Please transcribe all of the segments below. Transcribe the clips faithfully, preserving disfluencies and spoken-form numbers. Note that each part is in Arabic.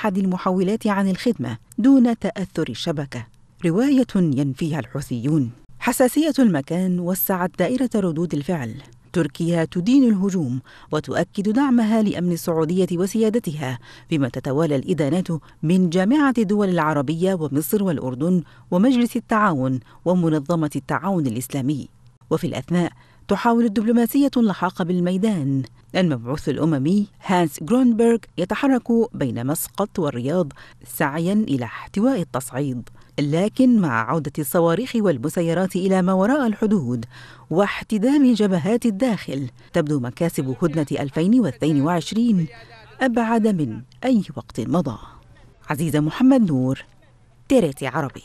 أحد المحولات عن الخدمة دون تأثر الشبكة، رواية ينفيها الحوثيون. حساسية المكان وسعت دائرة ردود الفعل. تركيا تدين الهجوم وتؤكد دعمها لأمن السعودية وسيادتها، بما تتوالى الإدانات من جامعة الدول العربية ومصر والأردن ومجلس التعاون ومنظمة التعاون الإسلامي. وفي الأثناء تحاول الدبلوماسية اللحاق بالميدان. المبعوث الأممي هانس جرونبرغ يتحرك بين مسقط والرياض سعيا إلى احتواء التصعيد، لكن مع عودة الصواريخ والمسيرات إلى ما وراء الحدود واحتدام جبهات الداخل، تبدو مكاسب هدنة ألفين واثنين وعشرين أبعد من أي وقت مضى. عزيزة محمد نور، تيريتي عربي.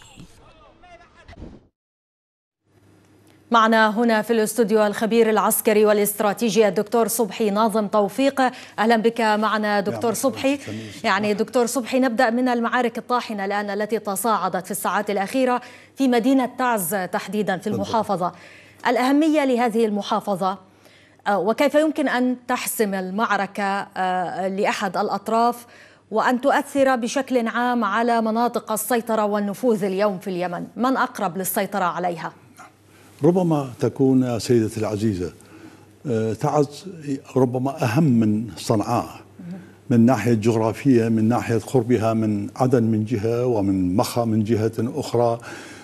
معنا هنا في الاستوديو الخبير العسكري والاستراتيجي الدكتور صبحي ناظم توفيق. أهلا بك معنا دكتور صبحي. يعني دكتور صبحي، نبدأ من المعارك الطاحنة الآن التي تصاعدت في الساعات الأخيرة في مدينة تعز تحديدا في المحافظة. الأهمية لهذه المحافظة وكيف يمكن أن تحسم المعركة لأحد الأطراف وأن تؤثر بشكل عام على مناطق السيطرة والنفوذ اليوم في اليمن؟ من أقرب للسيطرة عليها؟ ربما تكون يا سيدتي العزيزة تعز ربما أهم من صنعاء من ناحية جغرافية، من ناحية قربها من عدن من جهة ومن مخا من جهة أخرى،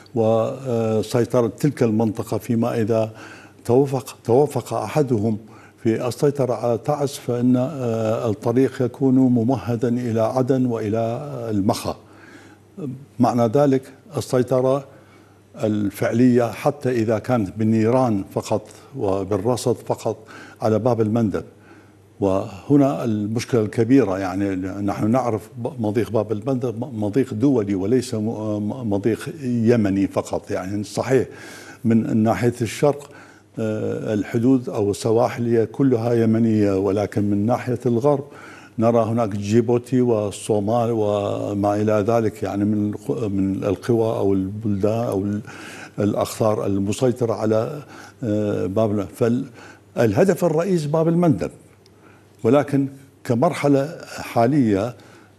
وسيطرة تلك المنطقة فيما إذا توافق توافق أحدهم في السيطرة على تعز فإن الطريق يكون ممهدا إلى عدن وإلى المخا. معنى ذلك السيطرة الفعلية حتى إذا كانت بالنيران فقط وبالرصد فقط على باب المندب. وهنا المشكلة الكبيرة، يعني نحن نعرف مضيق باب المندب مضيق دولي وليس مضيق يمني فقط. يعني صحيح من ناحية الشرق الحدود أو السواحل هي كلها يمنية، ولكن من ناحية الغرب نرى هناك جيبوتي والصومال وما إلى ذلك، يعني من من القوى أو البلدان أو الأقطار المسيطرة على باب. فالهدف الرئيسي باب المندب، ولكن كمرحلة حالية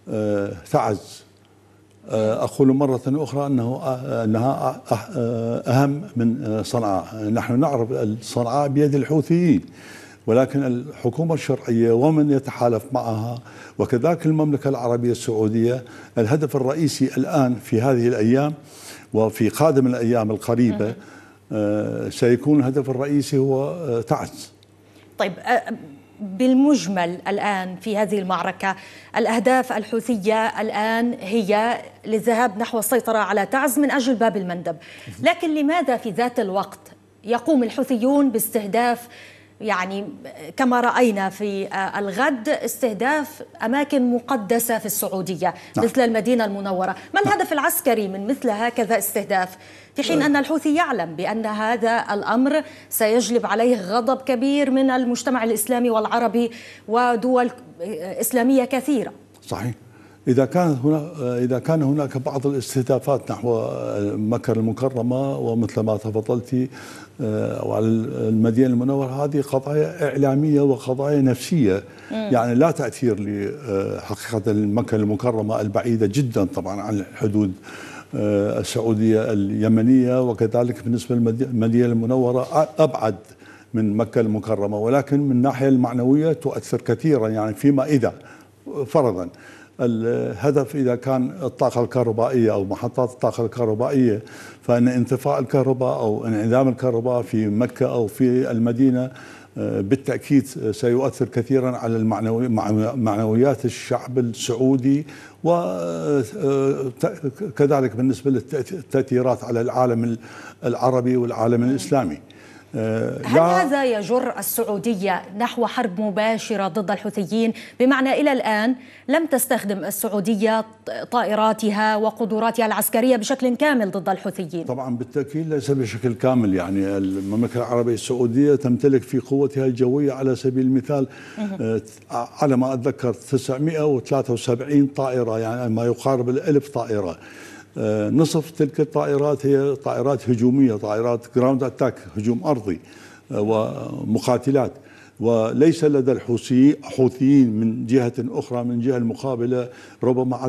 تعز أقول مرة أخرى أنه أنها أهم من صنعاء. نحن نعرف صنعاء بيد الحوثيين، ولكن الحكومة الشرعية ومن يتحالف معها وكذلك المملكة العربية السعودية الهدف الرئيسي الآن في هذه الأيام وفي قادم الأيام القريبة سيكون الهدف الرئيسي هو تعز. طيب، بالمجمل الآن في هذه المعركة الأهداف الحوثية الآن هي للذهاب نحو السيطرة على تعز من أجل باب المندب، لكن لماذا في ذات الوقت يقوم الحوثيون باستهداف، يعني كما رأينا في الغد، استهداف أماكن مقدسة في السعودية مثل المدينة المنورة؟ ما الهدف العسكري من مثل هكذا استهداف في حين أن الحوثي يعلم بأن هذا الأمر سيجلب عليه غضب كبير من المجتمع الإسلامي والعربي ودول إسلامية كثيرة؟ صحيح. إذا كان هنا إذا كان هناك بعض الاستهدافات نحو مكة المكرمة ومثل ما تفضلتي وعلى المدينة المنورة، هذه قضايا إعلامية وقضايا نفسية، يعني لا تأثير لحقيقة مكة المكرمة البعيدة جدا طبعا عن الحدود السعودية اليمنية، وكذلك بالنسبة للمدينة المنورة أبعد من مكة المكرمة، ولكن من الناحية المعنوية تؤثر كثيرا. يعني فيما إذا فرضا الهدف إذا كان الطاقة الكهربائية أو محطات الطاقة الكهربائية، فإن انطفاء الكهرباء أو انعدام الكهرباء في مكة أو في المدينة بالتأكيد سيؤثر كثيرا على المعنوي معنويات الشعب السعودي، وكذلك بالنسبة للتأثيرات على العالم العربي والعالم الإسلامي. هل هذا يجر السعودية نحو حرب مباشرة ضد الحوثيين؟ بمعنى إلى الآن لم تستخدم السعودية طائراتها وقدراتها العسكرية بشكل كامل ضد الحوثيين. طبعا بالتأكيد ليس بشكل كامل. يعني المملكة العربية السعودية تمتلك في قوتها الجوية على سبيل المثال على ما أتذكر تسعمئة وثلاثة وسبعين طائرة، يعني ما يقارب الألف طائرة. نصف تلك الطائرات هي طائرات هجومية، طائرات جراوند أتاك، هجوم أرضي ومقاتلات، وليس لدى الحوثيين من جهة أخرى من جهة المقابلة ربما